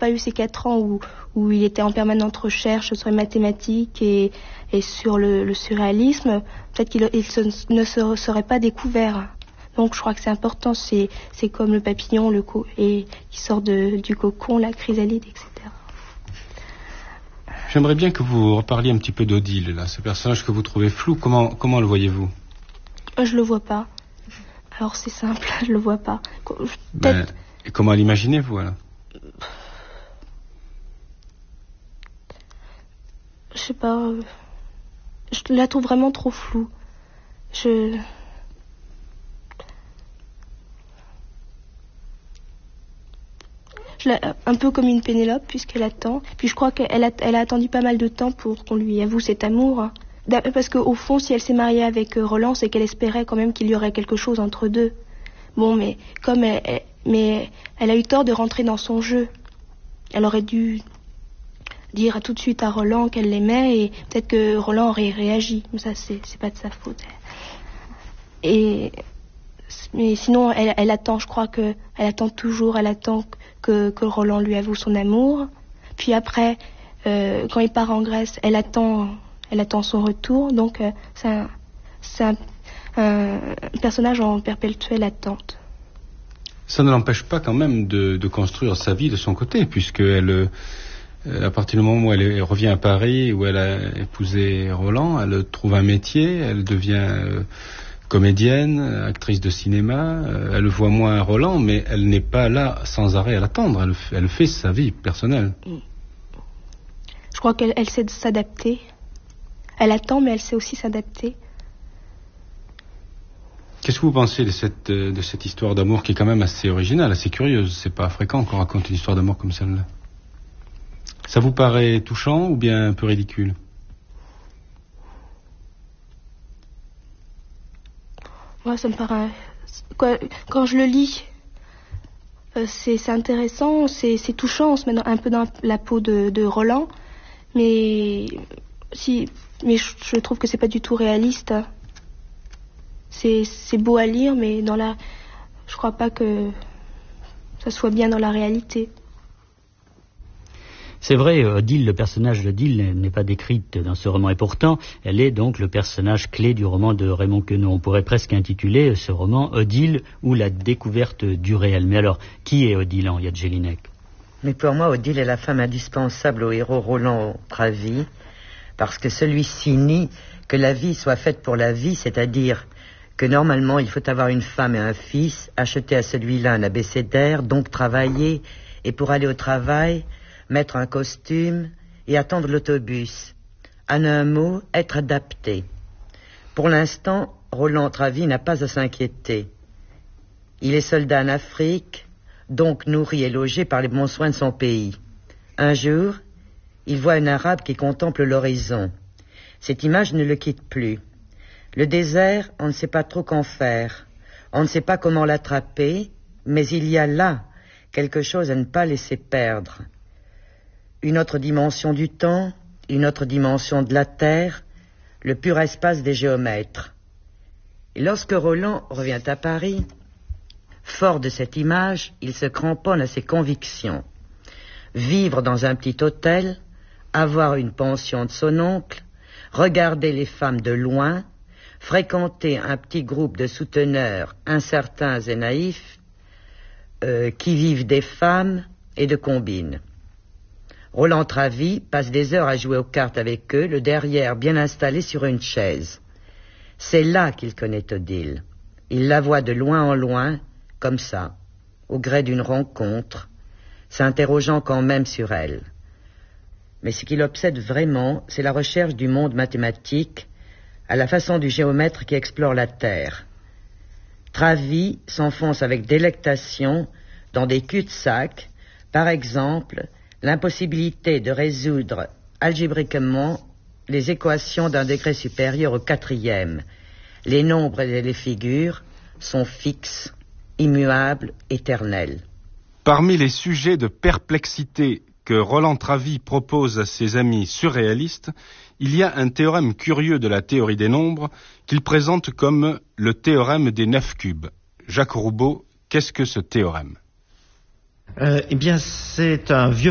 pas eu ces 4 ans où il était en permanente recherche sur les mathématiques et sur le surréalisme, peut-être qu'il ne se serait pas découvert. Donc je crois que c'est important, c'est comme le papillon et qui sort du cocon, la chrysalide, etc. J'aimerais bien que vous reparliez un petit peu d'Odile, là, ce personnage que vous trouvez flou. Comment le voyez-vous? Je le vois pas. Alors c'est simple, je le vois pas. Et comment l'imaginez-vous, alors? Je sais pas. Je la trouve vraiment trop floue. Un peu comme une Pénélope, puisqu'elle attend. Puis je crois qu'elle a attendu pas mal de temps pour qu'on lui avoue cet amour. Parce qu'au fond, si elle s'est mariée avec Roland, c'est qu'elle espérait quand même qu'il y aurait quelque chose entre deux. Bon, mais comme elle a eu tort de rentrer dans son jeu. Elle aurait dû dire tout de suite à Roland qu'elle l'aimait et peut-être que Roland aurait réagi. Mais ça, c'est pas de sa faute. Mais sinon, elle attend, je crois qu'elle attend toujours, elle attend que Roland lui avoue son amour. Puis après, quand il part en Grèce, elle attend son retour. Donc, c'est un personnage en perpétuelle attente. Ça ne l'empêche pas quand même de construire sa vie de son côté, puisqu'elle, à partir du moment où elle revient à Paris, où elle a épousé Roland, elle trouve un métier, elle devient comédienne, actrice de cinéma, elle voit moins Roland, mais elle n'est pas là sans arrêt à l'attendre, elle fait sa vie personnelle. Je crois qu'elle sait s'adapter. Elle attend, mais elle sait aussi s'adapter. Qu'est-ce que vous pensez de cette histoire d'amour qui est quand même assez originale, assez curieuse? C'est pas fréquent qu'on raconte une histoire d'amour comme celle-là. Ça vous paraît touchant ou bien un peu ridicule? Moi, ça me paraît... Quand je le lis, c'est intéressant, c'est touchant, on se met un peu dans la peau de Roland, mais je trouve que c'est pas du tout réaliste. C'est beau à lire, mais je crois pas que ça soit bien dans la réalité. C'est vrai, Odile, le personnage d'Odile n'est pas décrite dans ce roman, et pourtant, elle est donc le personnage clé du roman de Raymond Queneau. On pourrait presque intituler ce roman Odile ou la découverte du réel. Mais alors, qui est Odile, Henriette Jelinek? Mais pour moi, Odile est la femme indispensable au héros Roland Travy, parce que celui-ci nie que la vie soit faite pour la vie, c'est-à-dire que normalement, il faut avoir une femme et un fils, acheter à celui-là un abécédaire, donc travailler, et pour aller au travail, mettre un costume et attendre l'autobus. En un mot, être adapté. Pour l'instant, Roland Travy n'a pas à s'inquiéter. Il est soldat en Afrique, donc nourri et logé par les bons soins de son pays. Un jour, il voit un arabe qui contemple l'horizon. Cette image ne le quitte plus. Le désert, on ne sait pas trop qu'en faire. On ne sait pas comment l'attraper, mais il y a là quelque chose à ne pas laisser perdre. Une autre dimension du temps, une autre dimension de la terre, le pur espace des géomètres. Et lorsque Roland revient à Paris, fort de cette image, il se cramponne à ses convictions. Vivre dans un petit hôtel, avoir une pension de son oncle, regarder les femmes de loin, fréquenter un petit groupe de souteneurs incertains et naïfs qui vivent des femmes et de combines. Roland Travy passe des heures à jouer aux cartes avec eux, le derrière bien installé sur une chaise. C'est là qu'il connaît Odile. Il la voit de loin en loin, comme ça, au gré d'une rencontre, s'interrogeant quand même sur elle. Mais ce qui l'obsède vraiment, c'est la recherche du monde mathématique, à la façon du géomètre qui explore la Terre. Travy s'enfonce avec délectation dans des cul-de-sac, par exemple, l'impossibilité de résoudre algébriquement les équations d'un degré supérieur au 4e. Les nombres et les figures sont fixes, immuables, éternels. Parmi les sujets de perplexité que Roland Travy propose à ses amis surréalistes, il y a un théorème curieux de la théorie des nombres qu'il présente comme le théorème des 9 cubes. Jacques Roubaud, qu'est-ce que ce théorème? Eh bien, c'est un vieux